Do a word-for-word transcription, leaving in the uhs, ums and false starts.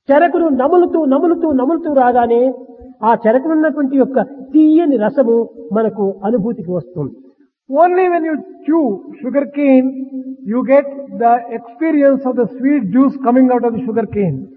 చెరకును నములుతూ నములుతూ నములుతూ రాగానే ఆ చెరకునున్నటువంటి యొక్క తీయని రసము మనకు అనుభూతికి వస్తుంది. Only when you chew sugar cane, you get the experience of the sweet juice coming out of the sugar cane.